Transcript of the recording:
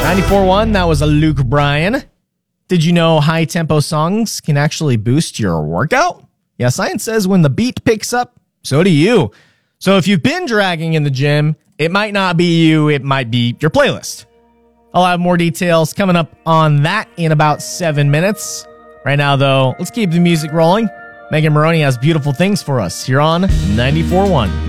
94.1, that was a Luke Bryan. Did you know high-tempo songs can actually boost your workout? Yeah, science says when the beat picks up, so do you. So if you've been dragging in the gym, it might not be you, it might be your playlist. I'll have more details coming up on that in about 7 minutes. Right now, though, let's keep the music rolling. Megan Moroney has beautiful things for us here on 94.1.